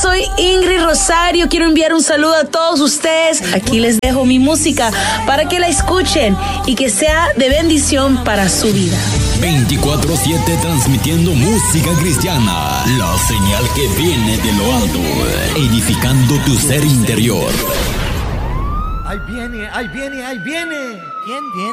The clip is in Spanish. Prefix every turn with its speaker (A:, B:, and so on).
A: soy Ingrid Rosario. Quiero enviar un saludo a todos ustedes. Aquí les dejo mi música para que la escuchen y que sea de bendición para su vida.
B: 24/7 transmitiendo música cristiana. La señal que viene de lo alto, edificando tu ser interior.
C: Ahí viene, ahí viene, ahí viene.
D: ¿Quién viene?